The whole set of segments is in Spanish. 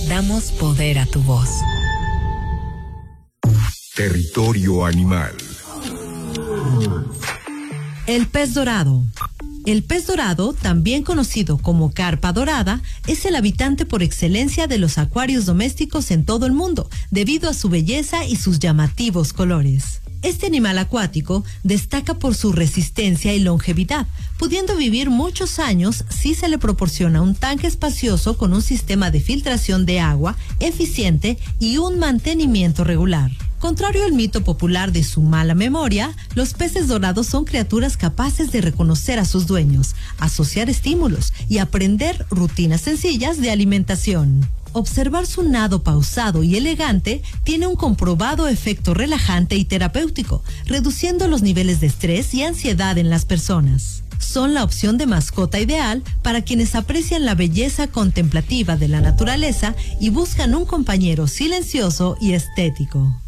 Damos poder a tu voz. Territorio animal. El pez dorado. El pez dorado, también conocido como carpa dorada, es el habitante por excelencia de los acuarios domésticos en todo el mundo, debido a su belleza y sus llamativos colores. Este animal acuático destaca por su resistencia y longevidad, pudiendo vivir muchos años si se le proporciona un tanque espacioso con un sistema de filtración de agua eficiente y un mantenimiento regular. Contrario al mito popular de su mala memoria, los peces dorados son criaturas capaces de reconocer a sus dueños, asociar estímulos y aprender rutinas sencillas de alimentación. Observar su nado pausado y elegante tiene un comprobado efecto relajante y terapéutico, reduciendo los niveles de estrés y ansiedad en las personas. Son la opción de mascota ideal para quienes aprecian la belleza contemplativa de la naturaleza y buscan un compañero silencioso y estético.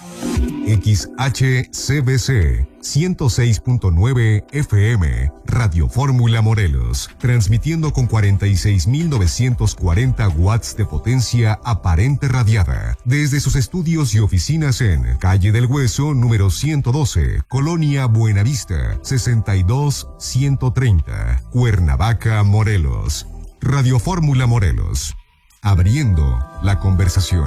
XHCBC 106.9 FM, Radio Fórmula Morelos, transmitiendo con 46.940 watts de potencia aparente radiada, desde sus estudios y oficinas en Calle del Hueso, número 112, Colonia Buenavista, 62130, Cuernavaca, Morelos. Radio Fórmula Morelos, abriendo la conversación.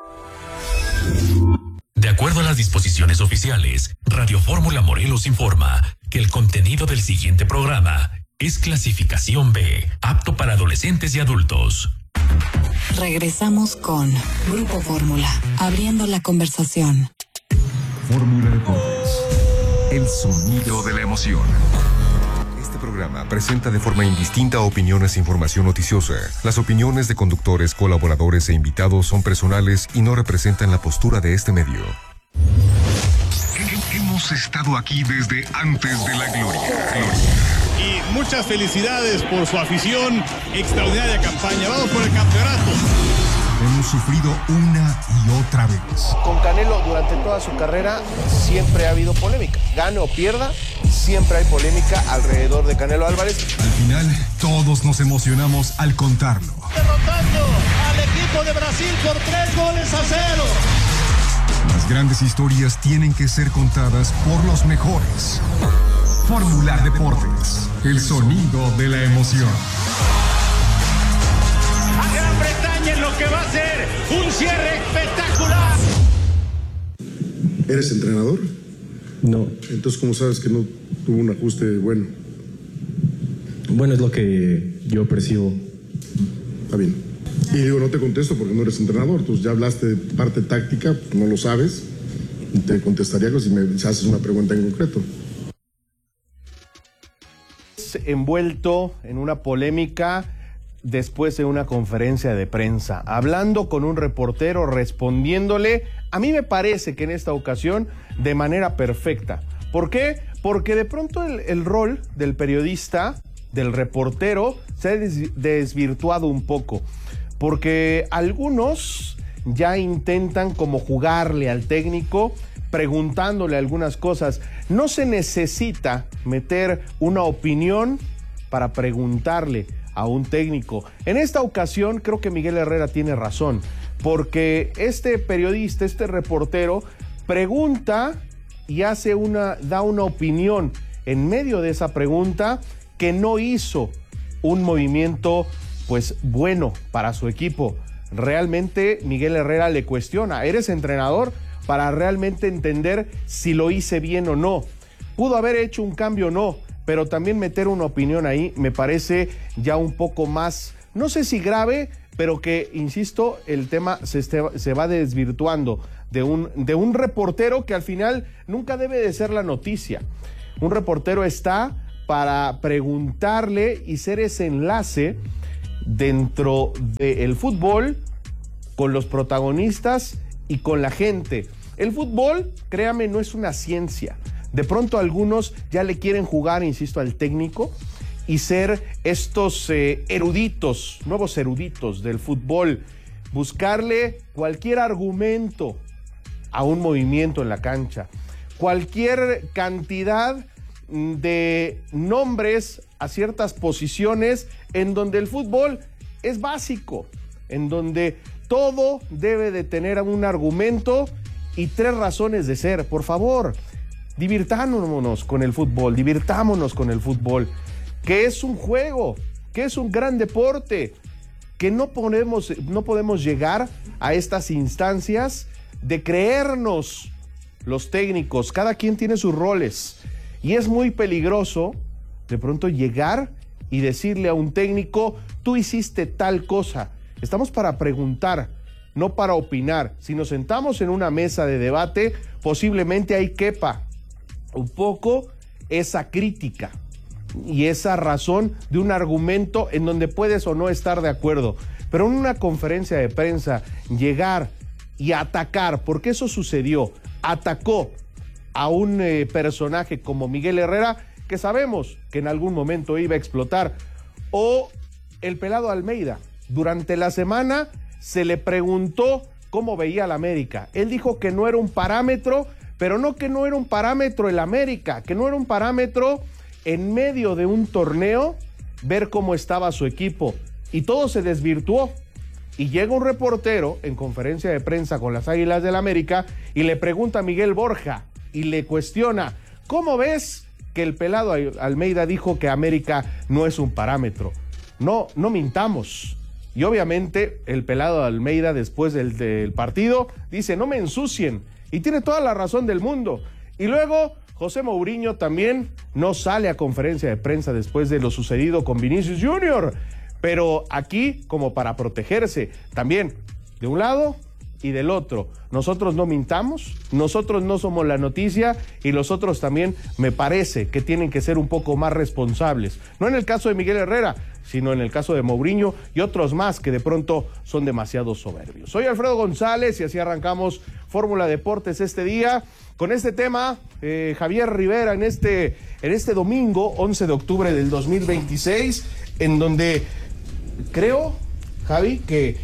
De acuerdo a las disposiciones oficiales, Radio Fórmula Morelos informa que el contenido del siguiente programa es clasificación B, apto para adolescentes y adultos. Regresamos con Grupo Fórmula, abriendo la conversación. Fórmula Deportes, el sonido de la emoción. Este programa presenta de forma indistinta opiniones e información noticiosa. Las opiniones de conductores, colaboradores e invitados son personales y no representan la postura de este medio. Hemos estado aquí desde antes de la gloria. Y muchas felicidades por su afición, extraordinaria campaña. Vamos por el campeonato. Hemos sufrido una y otra vez. Con Canelo durante toda su carrera siempre ha habido polémica. Gane o pierda, siempre hay polémica alrededor de Canelo Álvarez. Al final, todos nos emocionamos al contarlo. Derrotando al equipo de Brasil por 3-0. Las grandes historias tienen que ser contadas por los mejores. Fórmula Deportes, el sonido de la emoción. A Gran Bretaña en lo que va a ser un cierre espectacular. ¿Eres entrenador? No. Entonces, ¿cómo sabes que no tuvo un ajuste bueno? Bueno, es lo que yo percibo. Está bien. Y digo, no te contesto porque no eres entrenador. Tú ya hablaste de parte táctica, no lo sabes. Te contestaría si me haces una pregunta en concreto. Envuelto en una polémica después de una conferencia de prensa, hablando con un reportero, respondiéndole, a mí me parece que en esta ocasión, de manera perfecta. ¿Por qué? Porque de pronto el rol del periodista, del reportero, se ha desvirtuado un poco. Porque algunos ya intentan como jugarle al técnico, preguntándole algunas cosas. No se necesita meter una opinión para preguntarle a un técnico. En esta ocasión creo que Miguel Herrera tiene razón, porque este periodista, este reportero, pregunta y da una opinión en medio de esa pregunta que no hizo un movimiento pues bueno para su equipo. Realmente Miguel Herrera le cuestiona, ¿eres entrenador? Para realmente entender si lo hice bien o no. ¿Pudo haber hecho un cambio o no? Pero también meter una opinión ahí me parece ya un poco más, no sé si grave, pero que, insisto, el tema se va desvirtuando de un reportero que al final nunca debe de ser la noticia. Un reportero está para preguntarle y ser ese enlace dentro del fútbol con los protagonistas y con la gente. El fútbol, créame, no es una ciencia. De pronto algunos ya le quieren jugar, insisto, al técnico y ser estos eruditos, nuevos eruditos del fútbol, buscarle cualquier argumento a un movimiento en la cancha, cualquier cantidad de nombres a ciertas posiciones en donde el fútbol es básico, en donde Todo debe de tener un argumento y 3 razones de ser. Por favor, divirtámonos con el fútbol, que es un juego, que es un gran deporte, que no podemos llegar a estas instancias de creernos los técnicos. Cada quien tiene sus roles y es muy peligroso de pronto llegar y decirle a un técnico, tú hiciste tal cosa. Estamos para preguntar, no para opinar. Si nos sentamos en una mesa de debate, posiblemente ahí quepa un poco esa crítica y esa razón de un argumento en donde puedes o no estar de acuerdo. Pero en una conferencia de prensa, llegar y atacar, porque eso sucedió, atacó a un personaje como Miguel Herrera, que sabemos que en algún momento iba a explotar, o el Pelado Almeida. Durante la semana se le preguntó cómo veía al América. Él dijo que no era un parámetro, pero no que no era un parámetro el América, que no era un parámetro en medio de un torneo ver cómo estaba su equipo. Y todo se desvirtuó. Y llega un reportero en conferencia de prensa con las Águilas del América y le pregunta a Miguel Borja y le cuestiona, ¿cómo ves que el Pelado Almeida dijo que América no es un parámetro? No mintamos. Y obviamente el Pelado Almeida después del partido dice, no me ensucien. Y tiene toda la razón del mundo. Y luego José Mourinho también no sale a conferencia de prensa después de lo sucedido con Vinicius Junior. Pero aquí, como para protegerse, también de un lado y del otro. Nosotros no mintamos, nosotros no somos la noticia y los otros también me parece que tienen que ser un poco más responsables. No en el caso de Miguel Herrera, sino en el caso de Mourinho y otros más que de pronto son demasiado soberbios. Soy Alfredo González y así arrancamos Fórmula Deportes este día con este tema. Javier Rivera en este domingo, 11 de octubre del 2026, en donde creo, Javi, que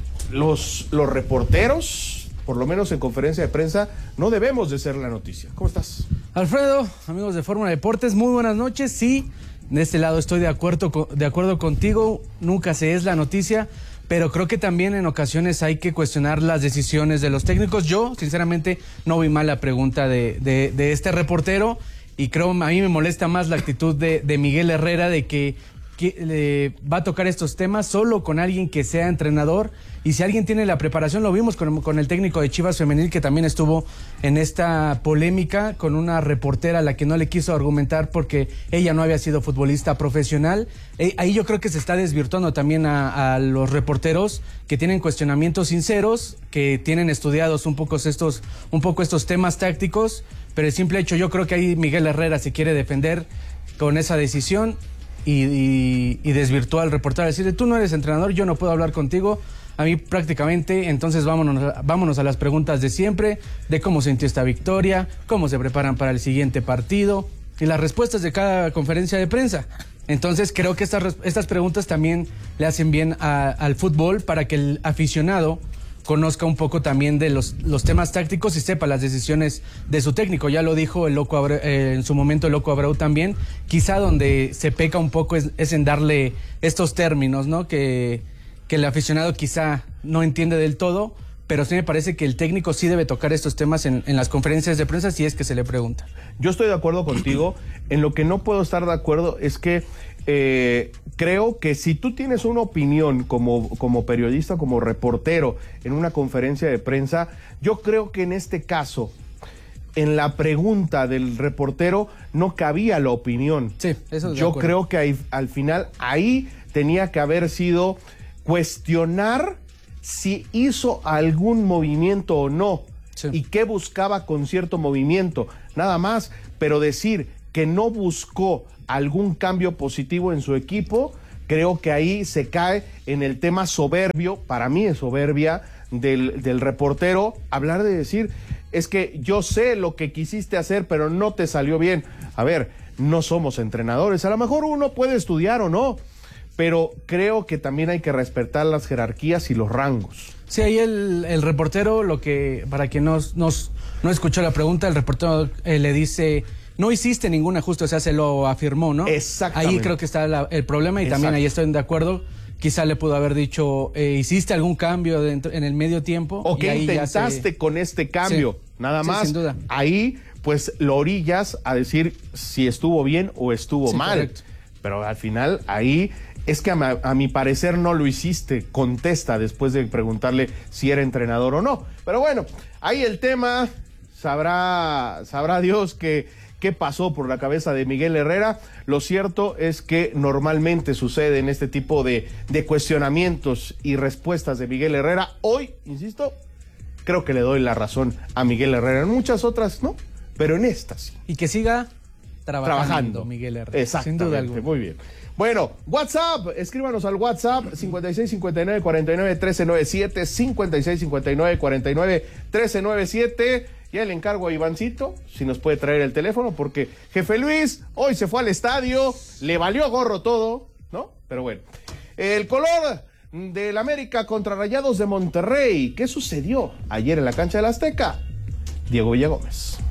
los reporteros, por lo menos en conferencia de prensa, no debemos de ser la noticia. ¿Cómo estás? Alfredo, amigos de Fórmula Deportes, muy buenas noches. Sí, de este lado estoy de acuerdo contigo, nunca se es la noticia, pero creo que también en ocasiones hay que cuestionar las decisiones de los técnicos. Yo, sinceramente, no vi mal la pregunta de este reportero y creo, a mí me molesta más la actitud de Miguel Herrera de que va a tocar estos temas solo con alguien que sea entrenador, y si alguien tiene la preparación, lo vimos con el técnico de Chivas Femenil, que también estuvo en esta polémica con una reportera a la que no le quiso argumentar porque ella no había sido futbolista profesional. Ahí yo creo que se está desvirtuando también a los reporteros que tienen cuestionamientos sinceros, que tienen estudiados un poco estos temas tácticos, pero el simple hecho, yo creo que ahí Miguel Herrera se quiere defender con esa decisión y desvirtuó al reportero, decirle, tú no eres entrenador, yo no puedo hablar contigo, a mí prácticamente, entonces vámonos a las preguntas de siempre, de cómo sintió esta victoria, cómo se preparan para el siguiente partido y las respuestas de cada conferencia de prensa. Entonces creo que estas preguntas también le hacen bien al fútbol para que el aficionado conozca un poco también de los temas tácticos y sepa las decisiones de su técnico. Ya lo dijo el Loco Abreu, en su momento el Loco Abreu también. Quizá donde se peca un poco es en darle estos términos, ¿no? Que el aficionado quizá no entiende del todo, pero sí me parece que el técnico sí debe tocar estos temas en las conferencias de prensa si es que se le pregunta. Yo estoy de acuerdo contigo. En lo que no puedo estar de acuerdo es que creo que si tú tienes una opinión como periodista, como reportero en una conferencia de prensa, yo creo que en este caso, en la pregunta del reportero, no cabía la opinión. Sí, eso es yo creo que al final ahí tenía que haber sido cuestionar si hizo algún movimiento o no, sí, y qué buscaba con cierto movimiento, nada más, pero decir que no buscó algún cambio positivo en su equipo, creo que ahí se cae en el tema soberbio, para mí es soberbia del reportero, hablar de decir, es que yo sé lo que quisiste hacer, pero no te salió bien. A ver, no somos entrenadores, a lo mejor uno puede estudiar o no, pero creo que también hay que respetar las jerarquías y los rangos. Sí, ahí el reportero, para quien no escuchó la pregunta, el reportero le dice, no hiciste ningún ajuste, o sea, se lo afirmó, ¿no? Exactamente. Ahí creo que está el problema y también ahí estoy de acuerdo quizá le pudo haber dicho, ¿hiciste algún cambio en el medio tiempo? ¿O qué intentaste con este cambio? Sí. Nada más. Sin duda. Ahí, pues, lo orillas a decir si estuvo bien o estuvo mal. Correcto. Pero al final, ahí es que a mi parecer no lo hiciste. Contesta después de preguntarle si era entrenador o no. Pero bueno, ahí el tema, sabrá Dios qué pasó por la cabeza de Miguel Herrera. Lo cierto es que normalmente sucede en este tipo de cuestionamientos y respuestas de Miguel Herrera. Hoy, insisto, creo que le doy la razón a Miguel Herrera. En muchas otras, ¿no? Pero en esta sí. Y que siga trabajando Miguel Herrera. Exactamente, sin duda alguna. Muy bien. Bueno, WhatsApp, escríbanos al WhatsApp 5659-49-1397, 5659-49-1397. Ya le encargo a Ivancito si nos puede traer el teléfono, porque Jefe Luis hoy se fue al estadio, le valió gorro todo, ¿no? Pero bueno, el color del América contra Rayados de Monterrey. ¿Qué sucedió ayer en la cancha del Azteca? Diego Villagómez.